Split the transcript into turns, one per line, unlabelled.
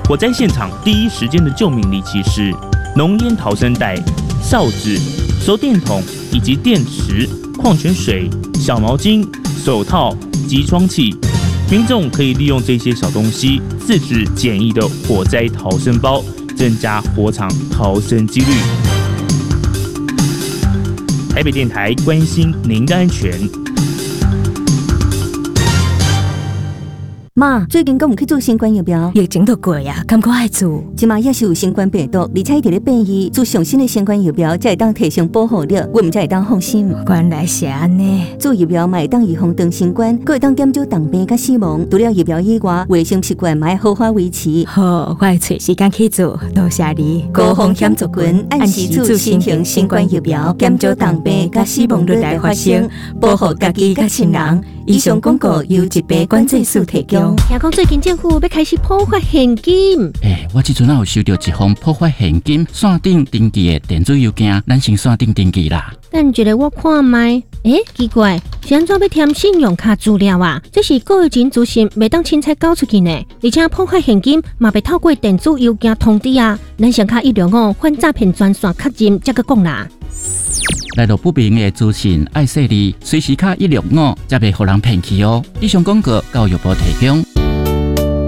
火灾现场第一时间的救命利器是浓烟逃生带、哨子、手电筒以及电池、矿泉水、小毛巾、手套、集装器。民众可以利用这些小东西自制简易的火灾逃生包，增加火场逃生几率。台北电台关心您的安全。
妈，最近敢有去做新冠疫苗？
疫情都过呀，感觉爱做。
即马也是有新冠病毒，而且一直咧变异，做上新的新冠疫苗才会当提升保护力，我们才会当放心。
原来是安尼。
做疫苗嘛会当预防长新冠，佫会当减少重病甲死亡。除了疫苗以外，卫生习惯嘛要好好维持。
好，我会找时间去做，多谢你。
高风险族群按时做新型新冠疫苗，减少重病甲死亡率来发生，保护家己甲亲人。以上广告由疾病管制署提供。
听讲最近政府要开始普发现金。
我即阵有收到一封普发现金线顶登记的电子邮件，咱先线顶登记啦。
等一下我看卖，奇怪，是安怎要填信用卡资料啊？这是个人资讯，袂当凊彩交出去呢。而且普发现金嘛袂透过电子邮件通知啊。咱上卡165反诈骗专线确认才个讲啦。
来到不明的资讯，爱说你，随时卡165，才袂互人骗去哦。以上广告，教育部提供。